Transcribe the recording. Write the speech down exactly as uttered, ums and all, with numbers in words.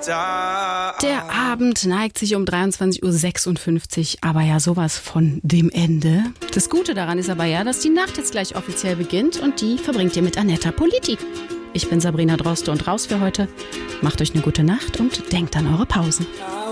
Der Abend neigt sich um dreiundzwanzig Uhr sechsundfünfzig, aber ja sowas von dem Ende. Das Gute daran ist aber ja, dass die Nacht jetzt gleich offiziell beginnt und die verbringt ihr mit Annetta Politik. Ich bin Sabrina Droste und raus für heute. Macht euch eine gute Nacht und denkt an eure Pausen.